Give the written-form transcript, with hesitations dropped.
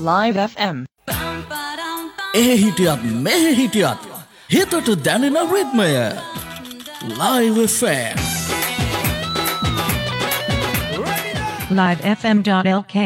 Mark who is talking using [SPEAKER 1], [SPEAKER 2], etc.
[SPEAKER 1] Live FM.
[SPEAKER 2] හිටියත් මෙහෙ හිටියත් හිතට දැනෙන රිද්මය Live FM.
[SPEAKER 1] livefm.lk